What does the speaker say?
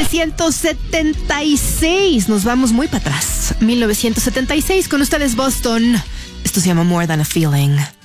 1976. Nos vamos muy para atrás. 1976, con ustedes Boston. Esto se llama More Than a Feeling.